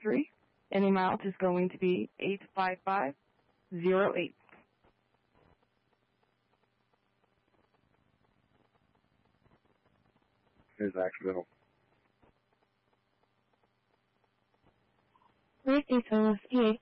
3, and the amount is going to be 85508. It's accidental. Raised a total of